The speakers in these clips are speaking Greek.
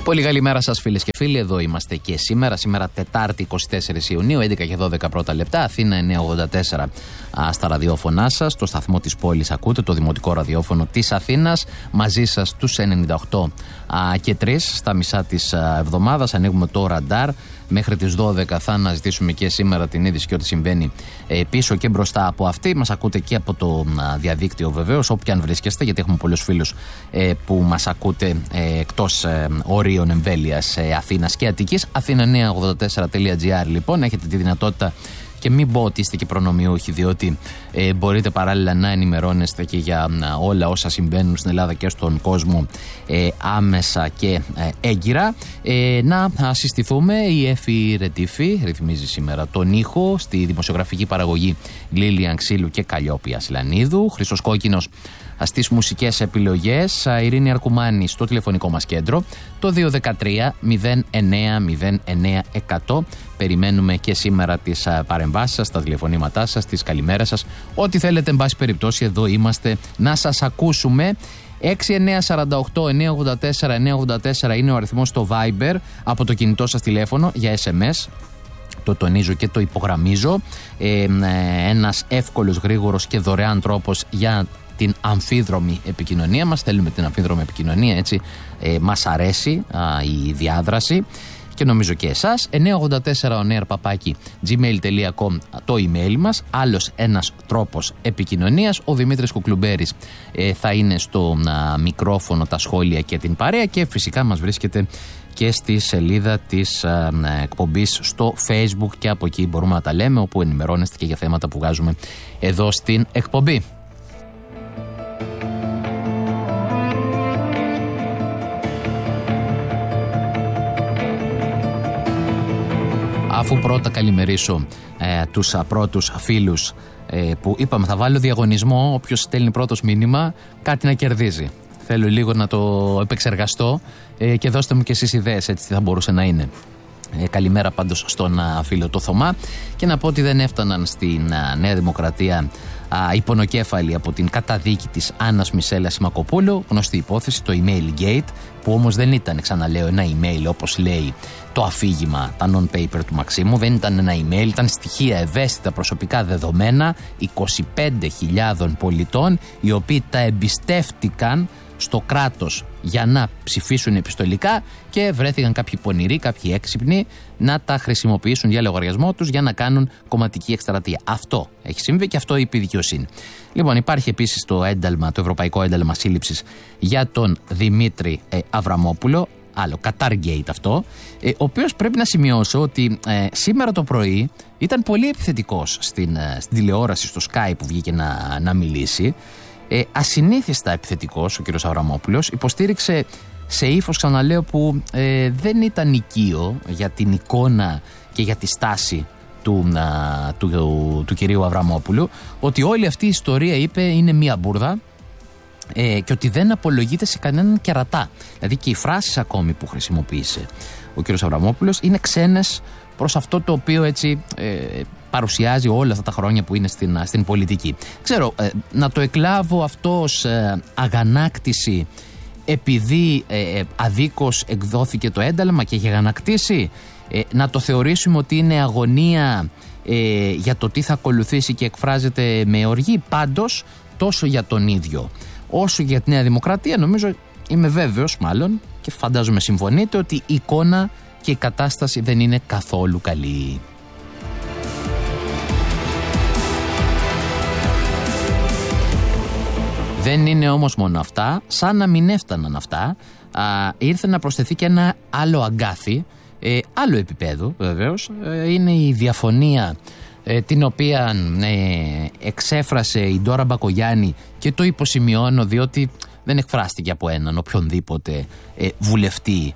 Πολύ καλή μέρα σας φίλες και φίλοι, εδώ είμαστε και σήμερα Τετάρτη 24 Ιουνίου, 11 και 12 πρώτα λεπτά, Αθήνα 984 στα ραδιόφωνά σας, το σταθμό της πόλης ακούτε, το δημοτικό ραδιόφωνο της Αθήνας, μαζί σας τους 98 και 3 στα μισά της εβδομάδας, ανοίγουμε το ραντάρ. Μέχρι τις 12 θα αναζητήσουμε και σήμερα την είδηση και ό,τι συμβαίνει πίσω και μπροστά από αυτή. Μας ακούτε και από το διαδίκτυο βεβαίως, όπου και αν βρίσκεστε, γιατί έχουμε πολλούς φίλους που μας ακούτε εκτός ορίων εμβέλειας Αθήνας και Αττικής. Αθήνα984.gr λοιπόν, έχετε τη δυνατότητα. Και μην πω ότι είστε και προνομιούχοι, διότι μπορείτε παράλληλα να ενημερώνεστε και για όλα όσα συμβαίνουν στην Ελλάδα και στον κόσμο άμεσα και έγκυρα. Να συστηθούμε. Η Εφη Ρετήφη ρυθμίζει σήμερα τον ήχο, στη δημοσιογραφική παραγωγή Λίλιαν Ξύλου και Καλλιόπη Ασλανίδου. Χρήστος Κόκκινος στις μουσικές επιλογές, Ειρήνη Αρκουμάνη στο τηλεφωνικό μας κέντρο, το 213-09-09-100. Περιμένουμε και σήμερα τις παρεμβάσεις σας, τα τηλεφωνήματά σας, τις καλημέρες σας. Ό,τι θέλετε, εν πάση περιπτώσει, εδώ είμαστε να σας ακούσουμε. 6948-984-984 είναι ο αριθμός στο Viber από το κινητό σας τηλέφωνο για SMS. Το τονίζω και το υπογραμμίζω. Ένας εύκολος, γρήγορος και δωρεάν τρόπος για την αμφίδρομη επικοινωνία μας. Θέλουμε την αμφίδρομη επικοινωνία, έτσι μας αρέσει η διάδραση και νομίζω και εσάς. 984onair@gmail.com το email μας. Άλλος ένας τρόπος επικοινωνίας. Ο Δημήτρης Κουκλουμπέρης θα είναι στο μικρόφωνο, τα σχόλια και την παρέα, και φυσικά μας βρίσκεται και στη σελίδα της εκπομπής στο Facebook, και από εκεί μπορούμε να τα λέμε, όπου ενημερώνεστε και για θέματα που βγάζουμε εδώ στην εκπομπή. Αφού πρώτα καλημερίσω τους πρώτους φίλους που είπαμε θα βάλω διαγωνισμό, όποιος στέλνει πρώτος μήνυμα κάτι να κερδίζει. Θέλω λίγο να το επεξεργαστώ και δώστε μου και εσείς ιδέες, έτσι τι θα μπορούσε να είναι. Καλημέρα πάντως στον φίλο το Θωμά, και να πω ότι δεν έφταναν στην Νέα Δημοκρατία υπονοκέφαλοι από την καταδίκη της Άννας Μισέλα Σιμακοπούλου, γνωστή υπόθεση, το email gate, που όμως δεν ήταν, ξαναλέω, ένα email όπως λέει το αφήγημα, τα non-paper του Μαξίμου, δεν ήταν ένα email, ήταν στοιχεία ευαίσθητα προσωπικά δεδομένα 25.000 πολιτών, οι οποίοι τα εμπιστεύτηκαν στο κράτος για να ψηφίσουν επιστολικά, και βρέθηκαν κάποιοι πονηροί, κάποιοι έξυπνοι να τα χρησιμοποιήσουν για λογαριασμό τους για να κάνουν κομματική εκστρατεία. Αυτό έχει συμβεί και αυτό είπε η δικαιοσύνη. Λοιπόν, υπάρχει επίσης το ένταλμα, το ευρωπαϊκό ένταλμα σύλληψης για τον Δημήτρη Αβραμόπουλο, άλλο Κατάργate αυτό, ο οποίος πρέπει να σημειώσω ότι σήμερα το πρωί ήταν πολύ επιθετικός στην τηλεόραση, στο Sky που βγήκε να μιλήσει. Ασυνήθιστα επιθετικός ο κύριος Αβραμόπουλος, υποστήριξε σε ύφος, ξαναλέω, που δεν ήταν οικείο για την εικόνα και για τη στάση του κυρίου Αβραμόπουλου, ότι όλη αυτή η ιστορία, είπε, είναι μία μπουρδα και ότι δεν απολογείται σε κανέναν κερατά. Δηλαδή και οι φράσεις ακόμη που χρησιμοποίησε ο κύριος Αβραμόπουλος είναι ξένες προς αυτό το οποίο έτσι παρουσιάζει όλα αυτά τα χρόνια που είναι στην πολιτική. Ξέρω, να το εκλάβω αυτό ως αγανάκτηση επειδή αδίκως εκδόθηκε το ένταλμα και έχει αγανακτήσει, να το θεωρήσουμε ότι είναι αγωνία για το τι θα ακολουθήσει και εκφράζεται με οργή. Πάντως, τόσο για τον ίδιο όσο για τη Νέα Δημοκρατία, νομίζω, είμαι βέβαιος μάλλον, και φαντάζομαι συμφωνείτε, ότι η εικόνα και η κατάσταση δεν είναι καθόλου καλή. Δεν είναι όμως μόνο αυτά, σαν να μην έφταναν αυτά, ήρθε να προσθεθεί και ένα άλλο αγκάθι, άλλο επίπεδο βεβαίως, είναι η διαφωνία την οποία εξέφρασε η Ντόρα Μπακογιάννη, και το υποσημειώνω διότι δεν εκφράστηκε από έναν οποιονδήποτε βουλευτή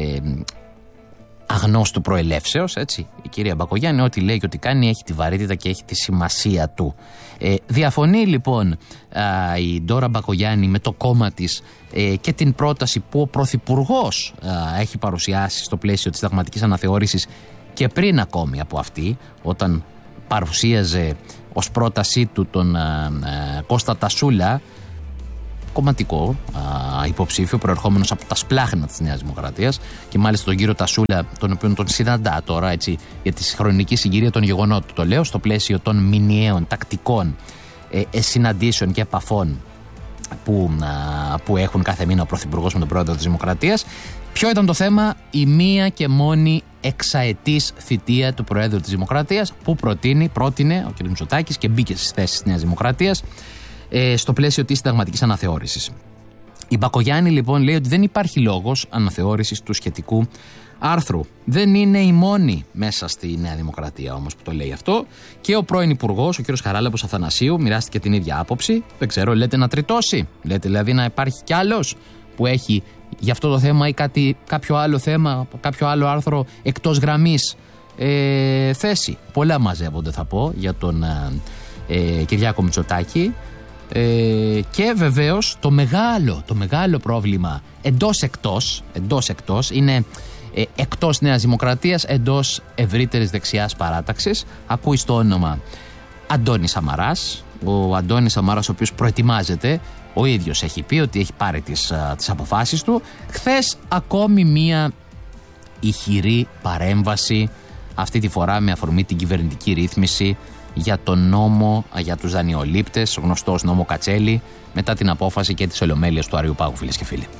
αγνώστου προελεύσεως, έτσι. Η κυρία Μπακογιάννη ό,τι λέει και ό,τι κάνει έχει τη βαρύτητα και έχει τη σημασία του. Διαφωνεί λοιπόν η Ντόρα Μπακογιάννη με το κόμμα της και την πρόταση που ο Πρωθυπουργός έχει παρουσιάσει στο πλαίσιο της συνταγματικής αναθεώρησης, και πριν ακόμη από αυτή, όταν παρουσίαζε ως πρότασή του τον Κώστα Τασούλα, κομματικό υποψήφιο, προερχόμενος από τα σπλάχνα της Νέας Δημοκρατίας, και μάλιστα τον κύριο Τασούλα, τον οποίον τον συναντά τώρα, έτσι, για τη χρονική συγκυρία των γεγονότων. Το λέω στο πλαίσιο των μηνιαίων τακτικών συναντήσεων και επαφών που έχουν κάθε μήνα ο Πρωθυπουργός με τον Πρόεδρο της Δημοκρατίας. Ποιο ήταν το θέμα? Η μία και μόνη εξαετής θητεία του Προέδρου της Δημοκρατίας, που πρότεινε ο κ. Μητσοτάκης και μπήκε στις θέσεις της Νέας Δημοκρατίας στο πλαίσιο της συνταγματικής αναθεώρησης. Η Μπακογιάννη λοιπόν λέει ότι δεν υπάρχει λόγος αναθεώρησης του σχετικού άρθρου. Δεν είναι η μόνη μέσα στη Νέα Δημοκρατία όμως που το λέει αυτό. Και ο πρώην Υπουργός, ο κ. Χαράλαμπος Αθανασίου, μοιράστηκε την ίδια άποψη. Δεν ξέρω, λέτε να τριτώσει? Λέτε δηλαδή να υπάρχει κι άλλος που έχει για αυτό το θέμα ή κάποιο άλλο θέμα, κάποιο άλλο άρθρο εκτός γραμμής θέση? Πολλά μαζεύονται, θα πω, για τον Κυριάκο Μητσοτάκη. Και βεβαίως το μεγάλο πρόβλημα εντός είναι εκτός Νέας Δημοκρατίας, εντός ευρύτερης δεξιάς παράταξης. Ακούει στο όνομα Αντώνης Σαμαράς. Ο Αντώνης Σαμαράς, ο οποίος προετοιμάζεται, ο ίδιος έχει πει ότι έχει πάρει τις αποφάσεις του. Χθες ακόμη μία ηχηρή παρέμβαση, αυτή τη φορά με αφορμή την κυβερνητική ρύθμιση για τον νόμο για τους δανειολήπτες, ο γνωστός νόμο Κατσέλη, μετά την απόφαση και της Ολομέλειας του Αριουπάγου, φίλες και φίλοι.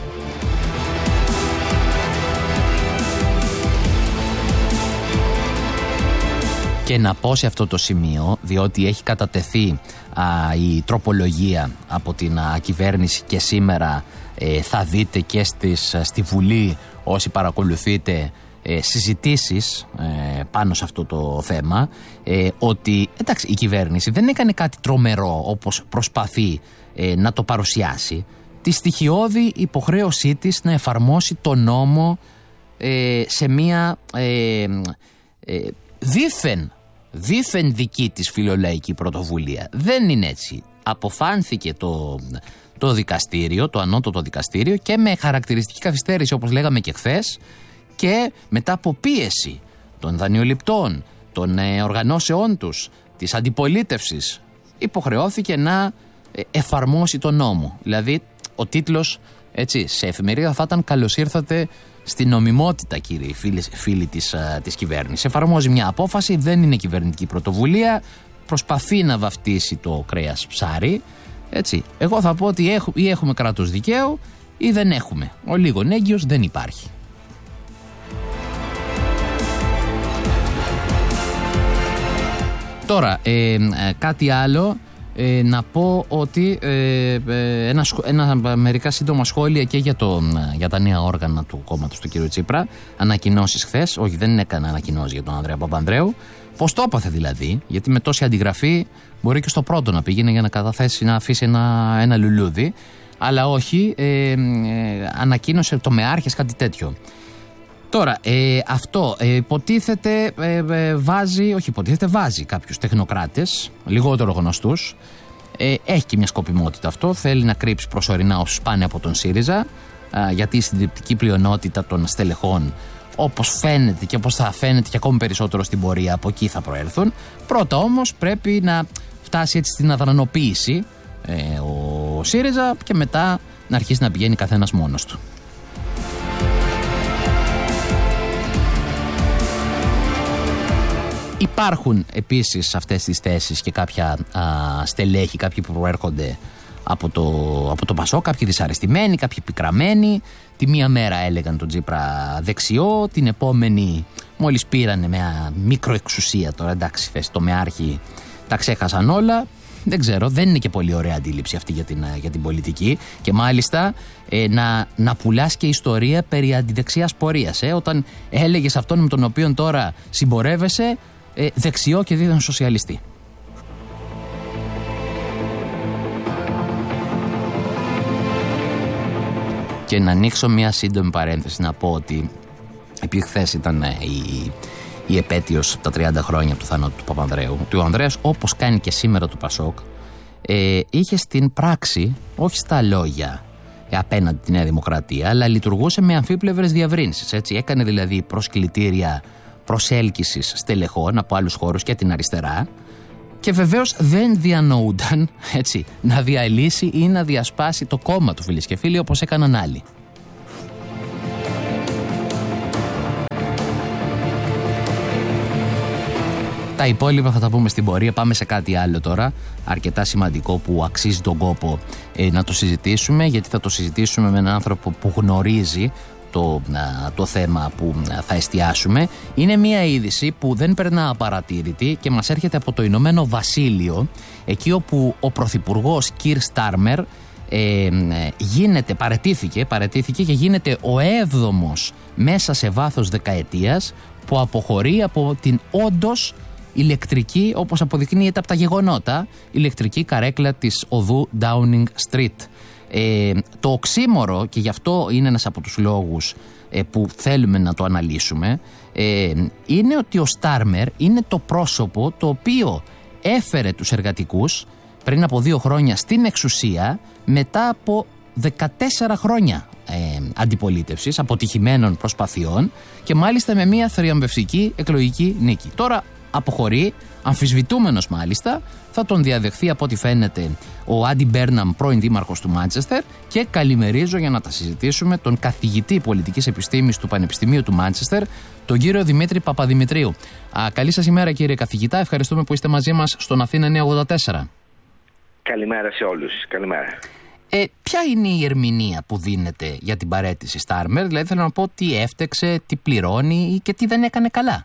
Και να πω σε αυτό το σημείο, διότι έχει κατατεθεί η τροπολογία από την κυβέρνηση και σήμερα θα δείτε και στη Βουλή, όσοι παρακολουθείτε, συζητήσεις πάνω σε αυτό το θέμα, ότι εντάξει, η κυβέρνηση δεν έκανε κάτι τρομερό όπως προσπαθεί να το παρουσιάσει. Τη στοιχειώδη υποχρέωσή της να εφαρμόσει το νόμο σε μια δήθεν δική της φιλολαϊκή πρωτοβουλία. Δεν είναι έτσι. Αποφάνθηκε το δικαστήριο, το ανώτατο δικαστήριο, και με χαρακτηριστική καθυστέρηση, όπως λέγαμε και χθες, και μετά από πίεση των δανειοληπτών, των οργανώσεών τους, της αντιπολίτευσης, υποχρεώθηκε να εφαρμόσει τον νόμο. Δηλαδή ο τίτλος, έτσι, σε εφημερίδα θα ήταν «Καλώς ήρθατε στην νομιμότητα, κύριοι φίλοι της κυβέρνησης». Εφαρμόζει μια απόφαση, δεν είναι κυβερνητική πρωτοβουλία, προσπαθεί να βαφτίσει το κρέας ψάρι. Έτσι. Εγώ θα πω ότι ή έχουμε κράτος δικαίου ή δεν έχουμε. Ο λίγον έγκυος δεν υπάρχει. Τώρα, κάτι άλλο, να πω ότι μερικά σύντομα σχόλια και για τα νέα όργανα του κόμματος του κ. Τσίπρα. Ανακοινώσεις χθες, όχι, δεν έκανε ανακοινώσεις για τον Ανδρέα Παπανδρέου. Πώς το έπαθε δηλαδή? Γιατί με τόση αντιγραφή μπορεί και στο πρώτο να πήγαινε για να καταθέσει, να αφήσει ένα λουλούδι, αλλά όχι, ανακοίνωσε τομεάρχες, κάτι τέτοιο. Τώρα, αυτό υποτίθεται βάζει κάποιους τεχνοκράτες, λιγότερο γνωστούς. Έχει και μια σκοπιμότητα αυτό. Θέλει να κρύψει προσωρινά όσους πάνε από τον ΣΥΡΙΖΑ, γιατί η συντριπτική πλειονότητα των στελεχών, όπως φαίνεται και όπως θα φαίνεται και ακόμη περισσότερο στην πορεία, από εκεί θα προέλθουν. Πρώτα όμως πρέπει να φτάσει έτσι στην αδρανοποίηση ο ΣΥΡΙΖΑ και μετά να αρχίσει να πηγαίνει καθένας μόνος του. Υπάρχουν επίσης σε αυτές τις θέσεις και κάποια στελέχη, κάποιοι που προέρχονται από το Πασό, κάποιοι δυσαρεστημένοι, κάποιοι πικραμένοι. Τη μία μέρα έλεγαν τον Τσίπρα δεξιό, την επόμενη μόλις πήρανε μια μικροεξουσία, τώρα εντάξει, το μεάρχη, τα ξέχασαν όλα. Δεν ξέρω, δεν είναι και πολύ ωραία αντίληψη αυτή για την πολιτική, και μάλιστα να πουλάς και ιστορία περί αντιδεξιάς πορείας, όταν έλεγες αυτόν με τον οποίο τώρα συμπορεύεσαι δεξιό και δίθεν σοσιαλιστή. Και να ανοίξω μια σύντομη παρένθεση, να πω ότι επειδή χθες ήταν η επέτειος τα 30 χρόνια από το θάνατο του Παπανδρέου, ότι ο Ανδρέας, όπως κάνει και σήμερα το Πασόκ, είχε στην πράξη, όχι στα λόγια, απέναντι τη Νέα Δημοκρατία, αλλά λειτουργούσε με αμφίπλευρες διαβρύνσεις. Έτσι. Έκανε δηλαδή προσκλητήρια προσέλκυσης στελεχών από άλλους χώρους και την αριστερά, Και βεβαίως δεν διανοούνταν έτσι, να διαλύσει ή να διασπάσει το κόμμα του, φίλες και φίλοι, όπως έκαναν άλλοι. Τα υπόλοιπα θα τα πούμε στην πορεία. Πάμε σε κάτι άλλο τώρα, αρκετά σημαντικό, που αξίζει τον κόπο να το συζητήσουμε, γιατί θα το συζητήσουμε με έναν άνθρωπο που γνωρίζει το θέμα που θα εστιάσουμε. Είναι μια είδηση που δεν περνά απαρατήρητη και μας έρχεται από το Ηνωμένο Βασίλειο, εκεί όπου ο πρωθυπουργός Κίρ Στάρμερ παραιτήθηκε και γίνεται ο 7ος μέσα σε βάθος δεκαετίας που αποχωρεί από την όντως ηλεκτρική, όπως αποδεικνύεται από τα γεγονότα, ηλεκτρική καρέκλα της οδού Downing Street. Το οξύμορο, και γι' αυτό είναι ένας από τους λόγους που θέλουμε να το αναλύσουμε, είναι ότι ο Στάρμερ είναι το πρόσωπο το οποίο έφερε τους εργατικούς πριν από 2 χρόνια στην εξουσία μετά από 14 χρόνια αντιπολίτευσης, αποτυχημένων προσπαθειών, και μάλιστα με μια θριαμβευτική εκλογική νίκη. Τώρα αποχωρεί, αμφισβητούμενος μάλιστα. Θα τον διαδεχθεί από ό,τι φαίνεται ο Άντι Μπέρναμ, πρώην δήμαρχος του Μάντσεστερ, και καλημερίζω για να τα συζητήσουμε τον καθηγητή πολιτικής επιστήμης του Πανεπιστημίου του Μάντσεστερ, τον κύριο Δημήτρη Παπαδημητρίου. Καλή σας ημέρα, κύριε καθηγητά, ευχαριστούμε που είστε μαζί μας στον Αθήνα 984. Καλημέρα σε όλους, καλημέρα. Ποια είναι η ερμηνεία που δίνεται για την παραίτηση Στάρμερ, δηλαδή θέλω να πω τι έφτεξε, τι πληρώνει και τι δεν έκανε καλά?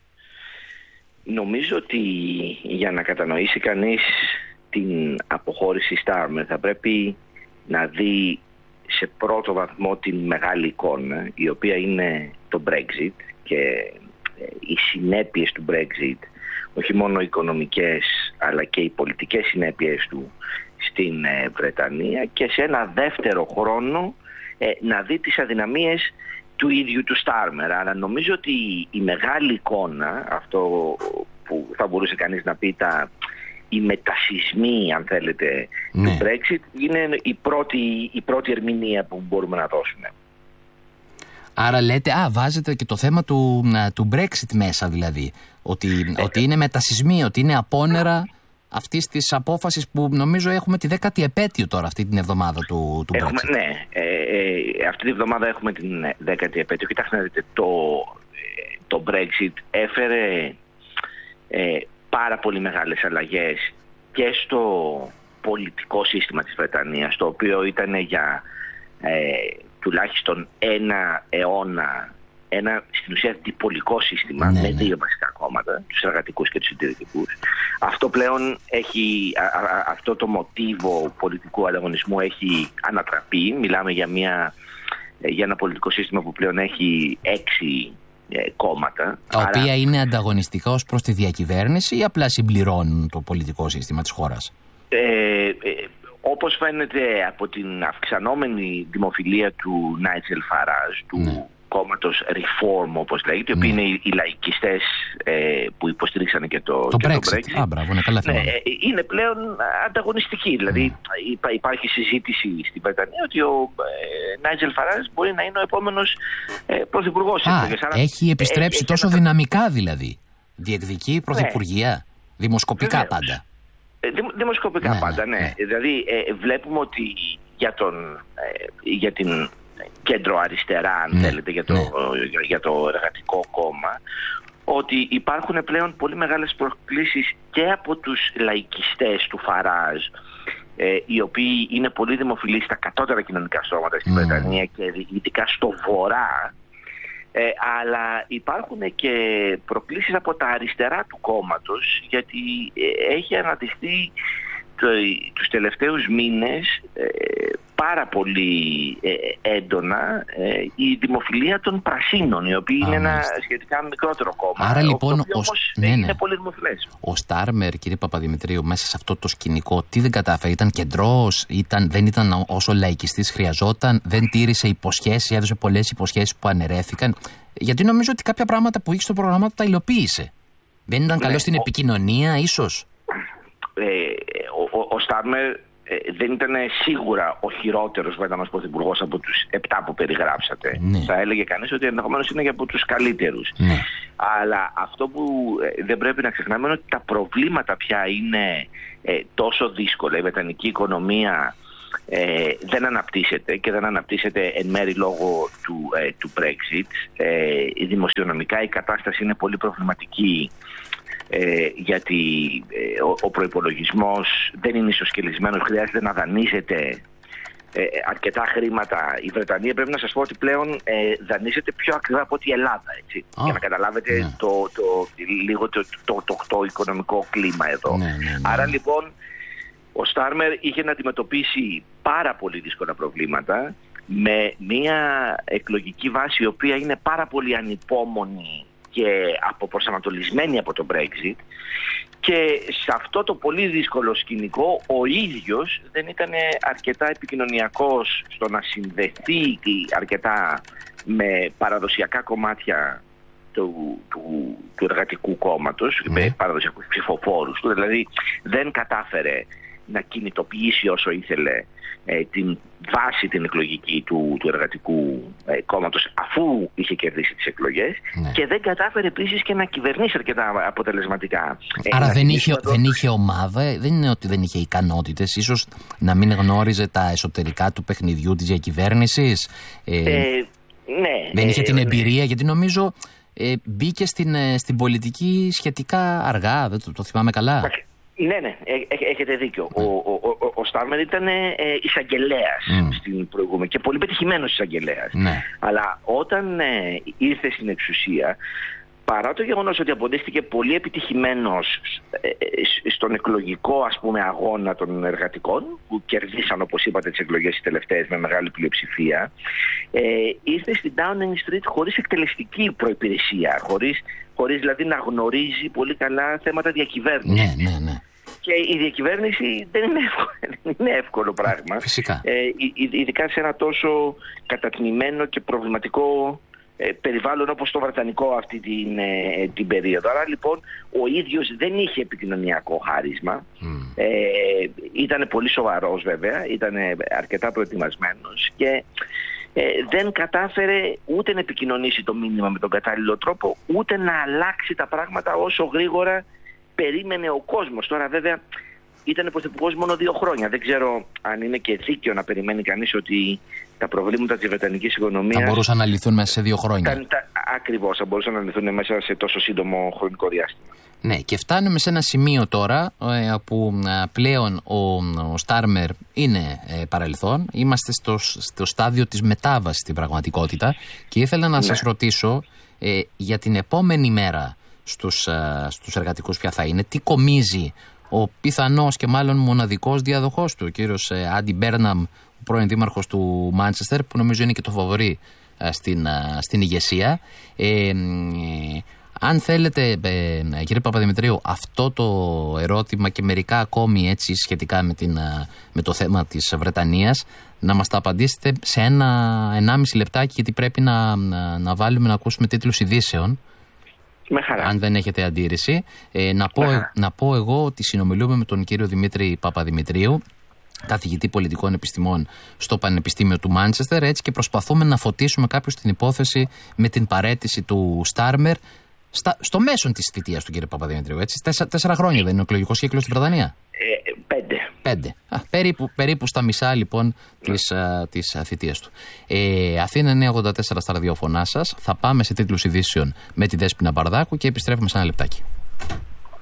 Νομίζω ότι για να κατανοήσει κανείς την αποχώρηση Στάρμερ θα πρέπει να δει σε πρώτο βαθμό την μεγάλη εικόνα, η οποία είναι το Brexit και οι συνέπειες του Brexit, όχι μόνο οι οικονομικές αλλά και οι πολιτικές συνέπειες του στην Βρετανία, και σε ένα δεύτερο χρόνο να δει τις αδυναμίες του ίδιου του Στάρμερ. Αλλά νομίζω ότι η μεγάλη εικόνα, αυτό που θα μπορούσε κανείς να πει οι μετασυσμοί, αν θέλετε, του Brexit, είναι η πρώτη ερμηνεία που μπορούμε να δώσουμε. Άρα λέτε, βάζετε και το θέμα του Brexit μέσα, δηλαδή, ότι είναι μετασυσμοί, ότι είναι απόνερα αυτής της απόφασης που νομίζω έχουμε τη 10η επέτειο τώρα αυτή την εβδομάδα του Brexit. Ναι, αυτή την εβδομάδα έχουμε την 10η επέτειο. Κοιτάξτε να δείτε, το Brexit έφερε πάρα πολύ μεγάλες αλλαγές και στο πολιτικό σύστημα της Βρετανίας, το οποίο ήταν για τουλάχιστον ένα αιώνα ένα στην ουσία διπολικό σύστημα, με 2 βασικά κόμματα, τους εργατικούς και τους συντηρητικούς. Αυτό πλέον αυτό το μοτίβο πολιτικού ανταγωνισμού έχει ανατραπεί. Μιλάμε για ένα πολιτικό σύστημα που πλέον έχει 6 κόμματα. Τα οποία είναι ανταγωνιστικά ως προς τη διακυβέρνηση ή απλά συμπληρώνουν το πολιτικό σύστημα της χώρας? Όπως φαίνεται από την αυξανόμενη δημοφιλία του Νάιτζελ Φαράζ, του κόμματος Reform, όπως λέγεται, οι οποίοι είναι οι λαϊκιστές που υποστήριξαν και το Brexit. Μπράβο, είναι καλά θυμάμαι. Είναι πλέον ανταγωνιστική. Δηλαδή υπάρχει συζήτηση στην Βρετανία ότι ο Νάιτζελ Φαράζ μπορεί να είναι ο επόμενος πρωθυπουργός. Έχει επιστρέψει τόσο δυναμικά, δηλαδή. Διεκδικεί πρωθυπουργία, δημοσκοπικά πάντα. Δημοσκοπικά πάντα, ναι. Δηλαδή βλέπουμε ότι για την κέντρο αριστερά, αν θέλετε, για το εργατικό κόμμα, ότι υπάρχουν πλέον πολύ μεγάλες προκλήσεις και από τους λαϊκιστές του Φαράζ, οι οποίοι είναι πολύ δημοφιλείς στα κατώτερα κοινωνικά στρώματα στην Βρετανία και ειδικά στο βορρά, αλλά υπάρχουν και προκλήσεις από τα αριστερά του κόμματος, γιατί έχει αναδειχθεί τους τελευταίους μήνες πάρα πολύ έντονα η δημοφιλία των Πρασίνων, οι οποίοι είναι ένα σχετικά μικρότερο κόμμα. Άρα λοιπόν είναι πολύ δημοφιλές. Ο Στάρμερ, κύριε Παπαδημητρίου, μέσα σε αυτό το σκηνικό τι δεν κατάφερε? Ήταν κεντρός, δεν ήταν όσο λαϊκιστής χρειαζόταν, δεν τήρησε υποσχέσεις, έδωσε πολλές υποσχέσεις που αναιρέθηκαν? Γιατί νομίζω ότι κάποια πράγματα που είχε στο πρόγραμμά του τα υλοποίησε. Δεν ήταν καλό στην επικοινωνία, ίσως? Ο Στάρμερ δεν ήταν σίγουρα ο χειρότερος Βρετανός πρωθυπουργός από τους 7 που περιγράψατε. Θα έλεγε κανείς ότι ενδεχομένως είναι και από τους καλύτερους. Αλλά αυτό που δεν πρέπει να ξεχνάμε είναι ότι τα προβλήματα πια είναι τόσο δύσκολα. Η βρετανική οικονομία δεν αναπτύσσεται και δεν αναπτύσσεται εν μέρει λόγω του Brexit. Δημοσιονομικά η κατάσταση είναι πολύ προβληματική, γιατί ο προϋπολογισμός δεν είναι ισοσκελισμένος, χρειάζεται να δανείζεται αρκετά χρήματα. Η Βρετανία, πρέπει να σας πω ότι πλέον δανείζεται πιο ακριβά από ότι η Ελλάδα, έτσι, για να καταλάβετε λίγο το οικονομικό κλίμα εδώ. Άρα λοιπόν ο Στάρμερ είχε να αντιμετωπίσει πάρα πολύ δύσκολα προβλήματα με μια εκλογική βάση η οποία είναι πάρα πολύ ανυπόμονη και αποπροσανατολισμένη από το Brexit, και σε αυτό το πολύ δύσκολο σκηνικό ο ίδιος δεν ήταν αρκετά επικοινωνιακός στο να συνδεθεί αρκετά με παραδοσιακά κομμάτια του εργατικού κόμματος, με παραδοσιακούς ψηφοφόρους του. Δηλαδή δεν κατάφερε να κινητοποιήσει όσο ήθελε την βάση την εκλογική του εργατικού κόμματος, αφού είχε κερδίσει τις εκλογές, και δεν κατάφερε επίσης και να κυβερνήσει αρκετά αποτελεσματικά. Άρα δεν είχε ομάδα, δεν είναι ότι δεν είχε ικανότητες, ίσως να μην γνώριζε τα εσωτερικά του παιχνιδιού της διακυβέρνησης. Δεν είχε την εμπειρία, γιατί νομίζω μπήκε στην πολιτική σχετικά αργά, δεν το θυμάμαι καλά. Ναι, έχετε δίκιο. Ο Στάρμερ ήταν εισαγγελέας στην προηγούμενη και πολύ πετυχημένος εισαγγελέας. Αλλά όταν ήρθε στην εξουσία, παρά το γεγονός ότι αποδείχθηκε πολύ επιτυχημένος στον εκλογικό, ας πούμε, αγώνα των εργατικών, που κερδίσαν, όπως είπατε, τις εκλογές τις τελευταίες με μεγάλη πλειοψηφία, ήρθε στην Downing Street χωρίς εκτελεστική προϋπηρεσία, χωρίς δηλαδή να γνωρίζει πολύ καλά θέματα διακυβέρνησης. Ναι. Και η διακυβέρνηση δεν είναι εύκολο πράγμα. Φυσικά. Ειδικά σε ένα τόσο κατατμημένο και προβληματικό περιβάλλον όπως το βρετανικό αυτή την περίοδο. Άρα λοιπόν ο ίδιος δεν είχε επικοινωνιακό χάρισμα. Ήταν πολύ σοβαρός βέβαια, ήταν αρκετά προετοιμασμένος και δεν κατάφερε ούτε να επικοινωνήσει το μήνυμα με τον κατάλληλο τρόπο, ούτε να αλλάξει τα πράγματα όσο γρήγορα περίμενε ο κόσμος. Τώρα βέβαια ήταν πρωθυπουργός μόνο 2 χρόνια. Δεν ξέρω αν είναι και δίκαιο να περιμένει κανείς ότι τα προβλήματα της βρετανικής οικονομίας θα μπορούσαν να λυθούν μέσα σε 2 χρόνια. Ακριβώς, θα μπορούσαν να λυθούν μέσα σε τόσο σύντομο χρονικό διάστημα. Ναι, και φτάνουμε σε ένα σημείο τώρα που πλέον ο Στάρμερ είναι παρελθόν. Είμαστε στο στάδιο της μετάβασης στην πραγματικότητα και ήθελα να σας ρωτήσω για την επόμενη μέρα στους εργατικούς ποια θα είναι, τι κομίζει ο πιθανός και μάλλον μοναδικός διαδοχός του, ο κύριος Άντι Μπέρναμ, ο πρώην δήμαρχος του Μάντσεστερ, που νομίζω είναι και το φαβορί στην ηγεσία. Αν θέλετε, κύριε Παπαδημητρίου, αυτό το ερώτημα και μερικά ακόμη έτσι σχετικά με το θέμα της Βρετανίας, να μας τα απαντήσετε σε 1,5 λεπτάκι, γιατί πρέπει να βάλουμε να ακούσουμε τίτλους ειδήσεων. Με χαρά. Αν δεν έχετε αντίρρηση. Να πω εγώ ότι συνομιλούμε με τον κύριο Δημήτρη Παπαδημητρίου, καθηγητή πολιτικών επιστημών στο Πανεπιστήμιο του Μάντσεστερ, έτσι, και προσπαθούμε να φωτίσουμε κάποιος την υπόθεση με την παραίτηση του Στάρμερ στο μέσον της θητείας του, κύριε Παπαδημητρίου. Έτσι. 4 χρόνια δεν είναι ο εκλογικός κύκλος στην Βρετανία? 5. Περίπου στα μισά λοιπόν της θητείας του. Αθήνα 984 στα ραδιόφωνά σας. Θα πάμε σε τίτλους ειδήσεων με τη Δέσποινα Μπαρδάκου και επιστρέφουμε σε ένα λεπτάκι.